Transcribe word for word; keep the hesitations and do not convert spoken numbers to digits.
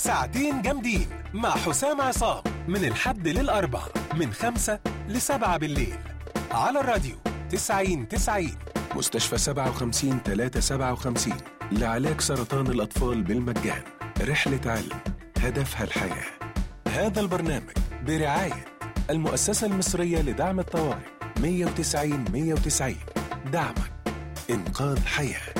ساعتين جامدين مع حسام عصام من الحد للأربع من خمسة لسبعة بالليل على الراديو تسعين تسعين. مستشفى سبعة وخمسين تلاتة سبعة وخمسين لعلاج سرطان الأطفال بالمجان. رحلة علم هدفها الحياة. هذا البرنامج برعاية المؤسسة المصرية لدعم الطوارئ مية وتسعين مية وتسعين. دعمك إنقاذ حياة.